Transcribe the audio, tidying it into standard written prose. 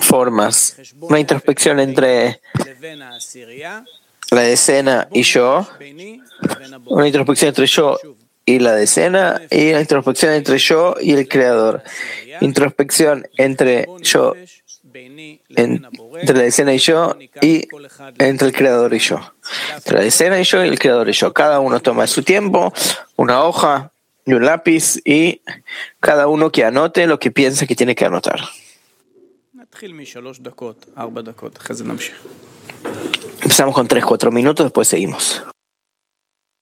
formas. Una introspección entre la decena y yo, una introspección entre yo y la decena, y la introspección entre yo y el Creador. Introspección entre yo, entre la decena y yo, y entre el Creador y yo. Entre la decena y yo y el Creador y yo. Cada uno toma su tiempo, una hoja y un lápiz, y cada uno que anote lo que piensa que tiene que anotar. Empezamos con 3-4 minutos, después seguimos.